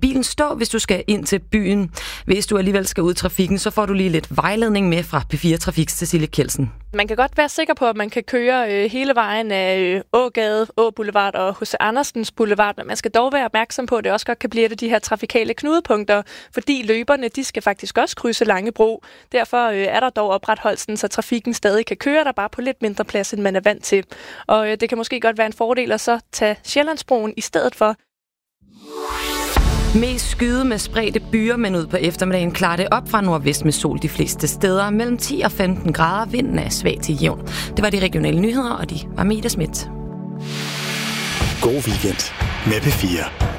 bilen stå, hvis du skal ind til byen. Hvis du alligevel skal ud i trafikken, så får du lige lidt vejledning med fra P4 Trafiks Cecilie Kjeldsen. Man kan godt være sikker på, at man kan køre hele vejen af Ågade, Boulevard og H.C. Andersens Boulevard, men man skal dog være opmærksom på, at det også godt kan blive de her trafikale knudepunkter, fordi løberne, de skal faktisk også krydse Langebro. Derfor er der dog opretholdelsen, så trafikken stadig kan køre der bare på lidt mindre plads, end man er vant til. Og det kan måske godt være en fordel at så tage Sjællandsbroen i stedet for. Mest skyde med spredte byer, men ud på eftermiddagen klarer det op fra nordvest med sol de fleste steder. Mellem 10 og 15 grader, vinden er svag til jævn. Det var de regionale nyheder, og de var Mette Schmidt. God weekend med P4.